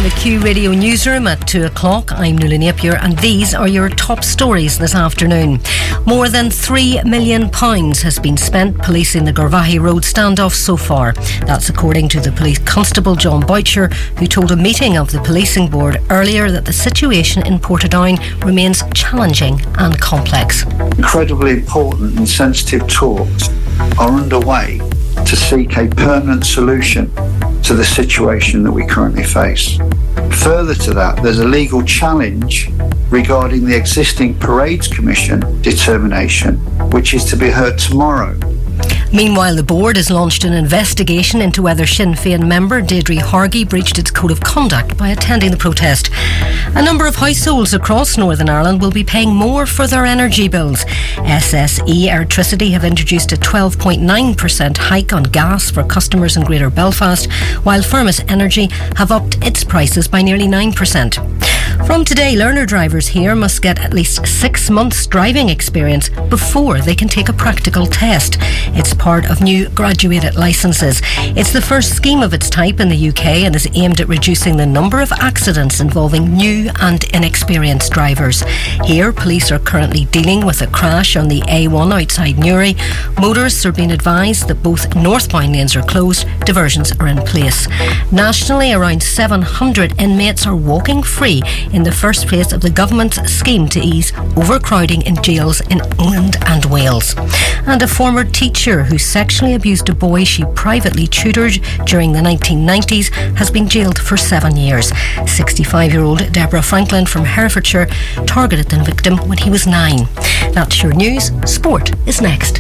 from the Q Radio newsroom at 2 o'clock. I'm Nuala Napier and these are your top stories this afternoon. More than £3 million has been spent policing the Garvaghey Road standoff so far. That's according to the police constable John Boucher, who told a meeting of the policing board earlier that the situation in Portadown remains challenging and complex. Incredibly important and sensitive talks are underway to seek a permanent solution to the situation that we currently face. Further to that, there's a legal challenge regarding the existing Parades Commission determination, which is to be heard tomorrow. Meanwhile, the board has launched an investigation into whether Sinn Féin member Deirdre Hargey breached its code of conduct by attending the protest. A number of households across Northern Ireland will be paying more for their energy bills. SSE Electricity have introduced a 12.9% hike on gas for customers in Greater Belfast, while Firmus Energy have upped its prices by nearly 9%. From today, learner drivers here must get at least 6 months driving experience before they can take a practical test. It's part of new graduated licences. It's the first scheme of its type in the UK and is aimed at reducing the number of accidents involving new and inexperienced drivers. Here, police are currently dealing with a crash on the A1 outside Newry. Motorists are being advised that both northbound lanes are closed, diversions are in place. Nationally, around 700 inmates are walking free in the first phase of the government's scheme to ease overcrowding in jails in England and Wales. And a former teacher who sexually abused a boy she privately tutored during the 1990s has been jailed for 7 years. 65-year-old Deborah Franklin from Herefordshire targeted the victim when he was 9. That's your news. Sport is next.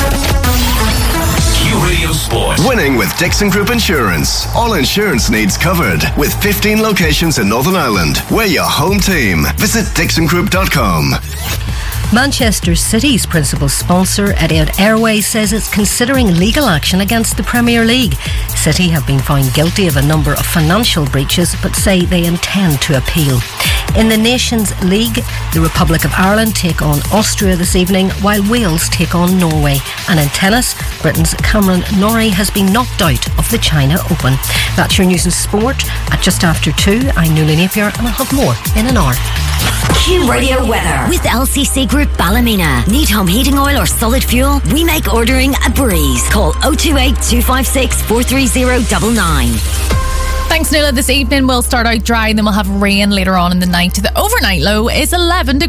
Radio Sport. Winning with Dixon Group Insurance. All insurance needs covered. With 15 locations in Northern Ireland. We're your home team. Visit dixongroup.com. Manchester City's principal sponsor, Etihad Airways, says it's considering legal action against the Premier League. City have been found guilty of a number of financial breaches, but say they intend to appeal. In the Nations League, the Republic of Ireland take on Austria this evening, while Wales take on Norway. And in tennis, Britain's Cameron Norrie has been knocked out of the China Open. That's your news and sport at just after 2. I'm Nuala Napier and I'll have more in an hour. Q Radio weather with LCC Group Ballymena. Need home heating oil or solid fuel? We make ordering a breeze. Call 028 256 43099. Thanks, Nuala. This evening we'll start out dry and then we'll have rain later on in the night. The overnight low is 11 degrees.